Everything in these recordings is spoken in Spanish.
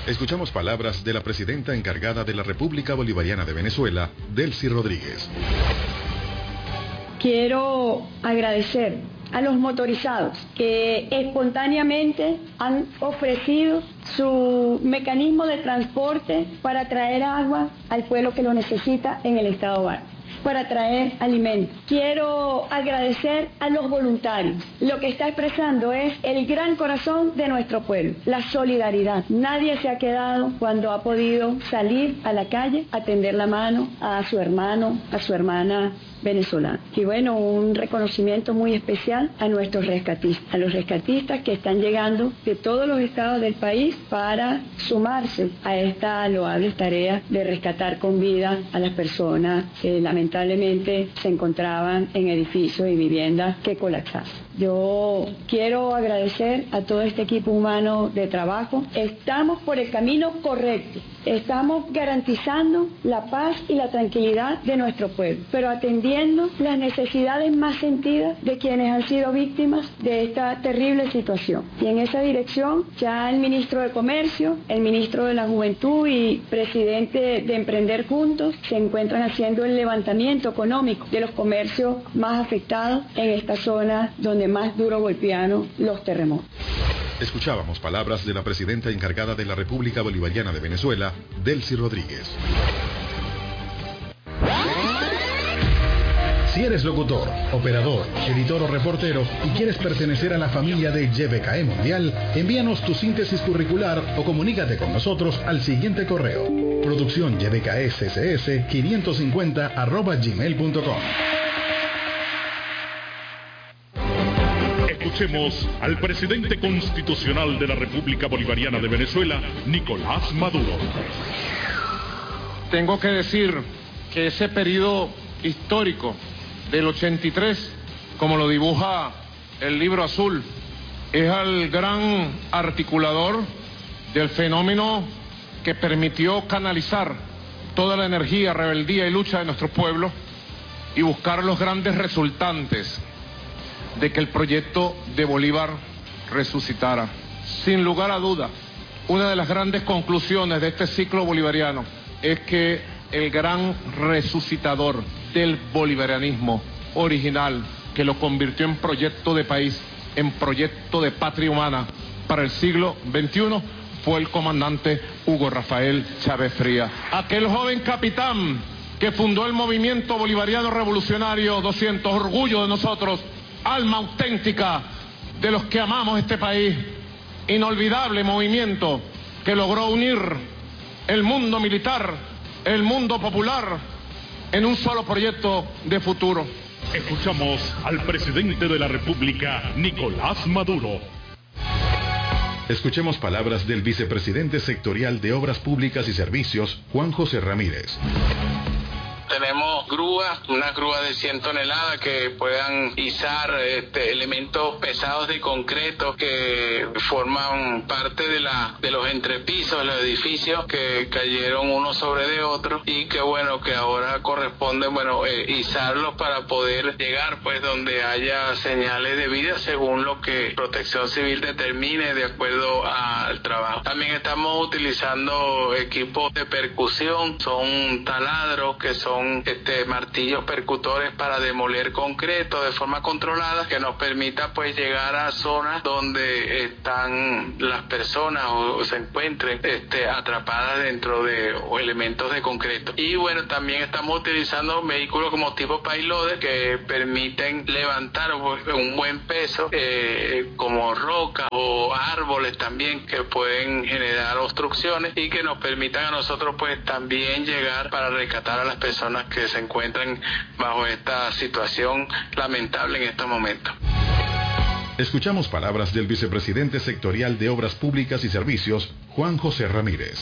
Escuchamos palabras de la presidenta encargada de la República Bolivariana de Venezuela, Delcy Rodríguez. Quiero agradecer a los motorizados que espontáneamente han ofrecido su mecanismo de transporte para traer agua al pueblo que lo necesita en el estado Vargas, para traer alimentos. Quiero agradecer a los voluntarios. Lo que está expresando es el gran corazón de nuestro pueblo, la solidaridad. Nadie se ha quedado cuando ha podido salir a la calle a tender la mano a su hermano, a su hermana venezolana. Y bueno, un reconocimiento muy especial a nuestros rescatistas, a los rescatistas que están llegando de todos los estados del país para sumarse a esta loable tarea de rescatar con vida a las personas que lamentablemente se encontraban en edificios y viviendas que colapsaron. Yo quiero agradecer a todo este equipo humano de trabajo. Estamos por el camino correcto. Estamos garantizando la paz y la tranquilidad de nuestro pueblo, pero atendiendo las necesidades más sentidas de quienes han sido víctimas de esta terrible situación. Y en esa dirección ya el ministro de Comercio, el ministro de la Juventud y presidente de Emprender Juntos se encuentran haciendo el levantamiento económico de los comercios más afectados en esta zona donde más duro golpearon los terremotos. Escuchábamos palabras de la presidenta encargada de la República Bolivariana de Venezuela, Delcy Rodríguez. Si eres locutor, operador, editor o reportero y quieres pertenecer a la familia de YBKE Mundial, envíanos tu síntesis curricular o comunícate con nosotros al siguiente correo: producciónybksss550@gmail.com. Escuchemos al presidente constitucional de la República Bolivariana de Venezuela, Nicolás Maduro. Tengo que decir que ese periodo histórico del 83, como lo dibuja el libro azul, es el gran articulador del fenómeno que permitió canalizar toda la energía, rebeldía y lucha de nuestro pueblo y buscar los grandes resultantes de que el proyecto de Bolívar resucitara. Sin lugar a duda, una de las grandes conclusiones de este ciclo bolivariano es que el gran resucitador del bolivarianismo original, que lo convirtió en proyecto de país, en proyecto de patria humana para el siglo XXI, fue el comandante Hugo Rafael Chávez Frías. Aquel joven capitán que fundó el movimiento bolivariano revolucionario 200, orgullo de nosotros, alma auténtica de los que amamos este país, inolvidable movimiento que logró unir el mundo militar, el mundo popular en un solo proyecto de futuro. Escuchamos al presidente de la República, Nicolás Maduro. Escuchemos palabras del vicepresidente sectorial de Obras Públicas y Servicios, Juan José Ramírez. Tenemos grúas, unas grúas de 100 toneladas que puedan izar elementos pesados de concreto que forman parte de los entrepisos de los edificios que cayeron uno sobre de otro y que bueno, que ahora corresponde izarlos para poder llegar pues donde haya señales de vida según lo que Protección Civil determine de acuerdo al trabajo. También estamos utilizando equipos de percusión, son taladros que son martillos percutores para demoler concreto de forma controlada que nos permita pues llegar a zonas donde están las personas o se encuentren atrapadas dentro de elementos de concreto. Y bueno, también estamos utilizando vehículos como tipo payloader que permiten levantar un buen peso como rocas o árboles también que pueden generar obstrucciones y que nos permitan a nosotros pues también llegar para rescatar a las personas que se encuentran bajo esta situación lamentable en estos momentos. Escuchamos palabras del vicepresidente sectorial de Obras Públicas y Servicios, Juan José Ramírez.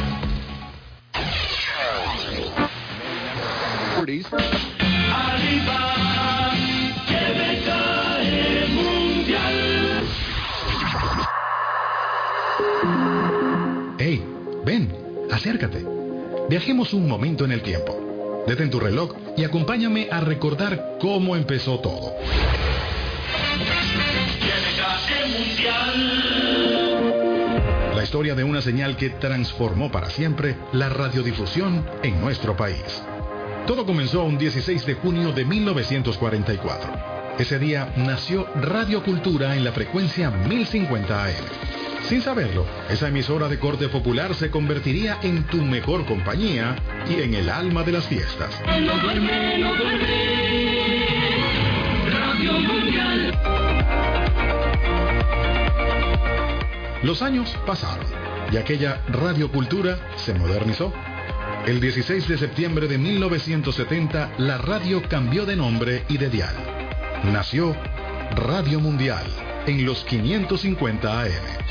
Hey, ven, acércate. Viajemos un momento en el tiempo. Detén tu reloj y acompáñame a recordar cómo empezó todo. La historia de una señal que transformó para siempre la radiodifusión en nuestro país. Todo comenzó un 16 de junio de 1944. Ese día nació Radio Cultura en la frecuencia 1050 AM. Sin saberlo, esa emisora de corte popular se convertiría en tu mejor compañía y en el alma de las fiestas. No duerme, no duerme. Radio Mundial. Los años pasaron y aquella Radio Cultura se modernizó. El 16 de septiembre de 1970, la radio cambió de nombre y de dial. Nació Radio Mundial en los 550 AM.